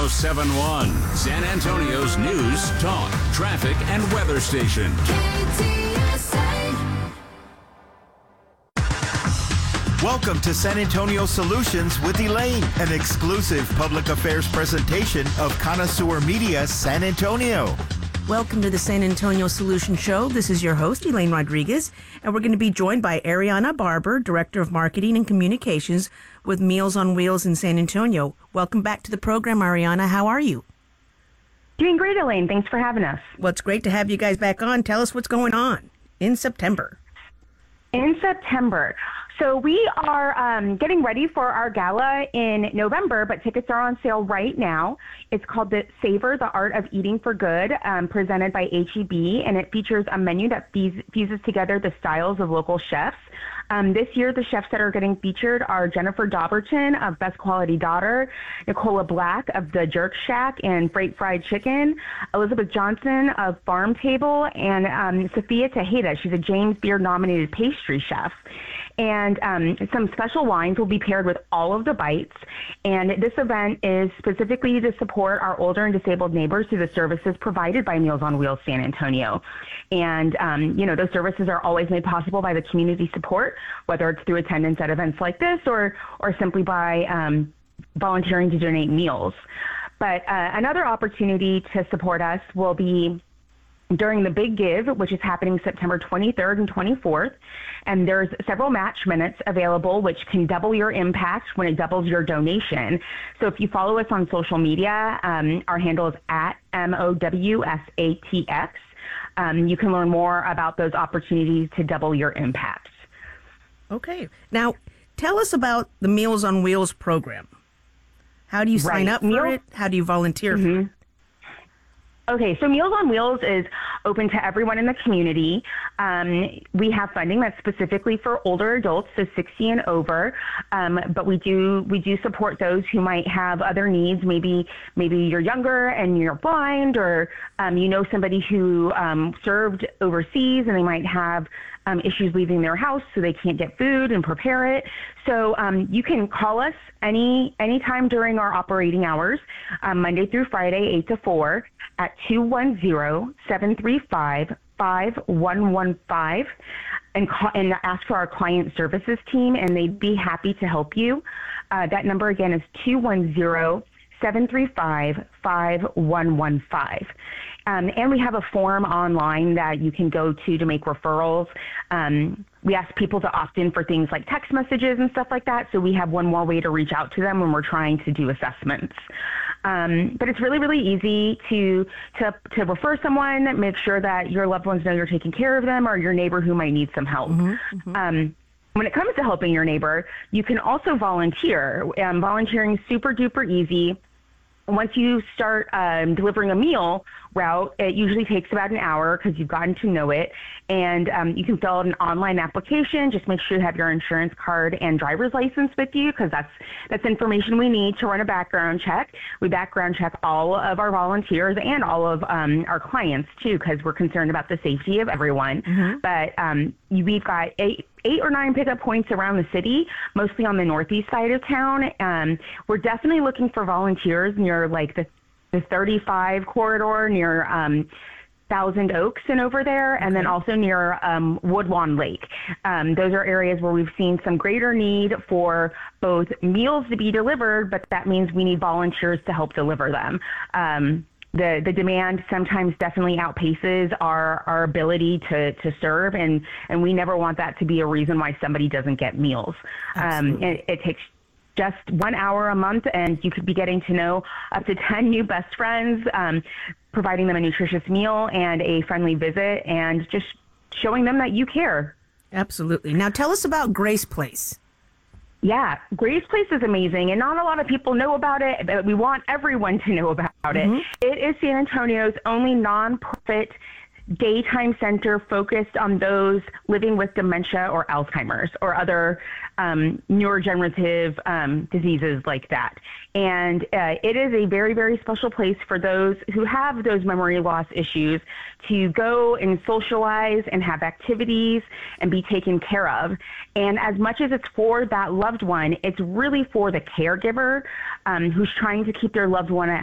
1071, San Antonio's news, talk, traffic, and weather station. Welcome to San Antonio Solutions with Elaine, an exclusive public affairs presentation of Connoisseur Media San Antonio. Welcome to the San Antonio Solution Show. This is your host, Elaine Rodriguez, and we're going to be joined by Ariana Barber, Director of Marketing and Communications with Meals on Wheels in San Antonio. Welcome back to the program, Ariana. How are you? Doing great, Elaine. Thanks for having us. Well, it's great to have you guys back on. Tell us what's going on in September. In September. So we are getting ready for our gala in November, but tickets are on sale right now. It's called the Savor, the Art of Eating for Good, presented by H-E-B, and it features a menu that fuses together the styles of local chefs. This year, the chefs that are getting featured are Jennifer Dauberton of Best Quality Daughter, Nicola Black of The Jerk Shack and Freight Fried Chicken, Elizabeth Johnson of Farm Table, and Sophia Tejeda. She's a James Beard-nominated pastry chef. And some special wines will be paired with all of the bites. And this event is specifically to support our older and disabled neighbors through the services provided by Meals on Wheels San Antonio. And, those services are always made possible by the community support, whether it's through attendance at events like this or simply by volunteering to donate meals. But another opportunity to support us will be during the Big Give, which is happening September 23rd and 24th. And there's several match minutes available, which can double your impact when it doubles your donation. So if you follow us on social media, our handle is at MOWSATX. You can learn more about those opportunities to double your impact. Okay. Now, tell us about the Meals on Wheels program. How do you sign up for it? How do you volunteer for it? Okay, so Meals on Wheels is open to everyone in the community. We have funding that's specifically for older adults, so 60 and over. But we do support those who might have other needs. Maybe you're younger and you're blind, or somebody who served overseas and they might have issues leaving their house, so they can't get food and prepare it. So you can call us anytime during our operating hours, Monday through Friday, 8 to 4, at 210-735-5115, and ask for our client services team, and they'd be happy to help you. That number again is 210-735-5115. And we have a form online that you can go to make referrals. We ask people to opt in for things like text messages and stuff like that, so we have one more way to reach out to them when we're trying to do assessments. But it's really, really easy to refer someone, make sure that your loved ones know you're taking care of them, or your neighbor who might need some help. When it comes to helping your neighbor, you can also volunteer. Volunteering is super duper easy. Once you start delivering a meal route, it usually takes about an hour because you've gotten to know it. And you can fill out an online application. Just make sure you have your insurance card and driver's license with you, because that's information we need to run a background check. We background check all of our volunteers and all of our clients, too, because we're concerned about the safety of everyone. But we've got eight or nine pickup points around the city, mostly on the northeast side of town. We're definitely looking for volunteers near like the 35 corridor, near Thousand Oaks and over there, and then also near Woodlawn Lake. Those are areas where we've seen some greater need for both meals to be delivered, but that means we need volunteers to help deliver them. The demand sometimes definitely outpaces our ability to serve, and we never want that to be a reason why somebody doesn't get meals. It takes just 1 hour a month, and you could be getting to know up to 10 new best friends, providing them a nutritious meal and a friendly visit, and just showing them that you care. Absolutely. Now tell us about Grace Place. Yeah, Grace Place is amazing, and not a lot of people know about it, but we want everyone to know about it. It is San Antonio's only nonprofit daytime center focused on those living with dementia or Alzheimer's or other neurodegenerative diseases like that. And it is a very, very special place for those who have those memory loss issues to go and socialize and have activities and be taken care of. And as much as it's for that loved one, it's really for the caregiver who's trying to keep their loved one at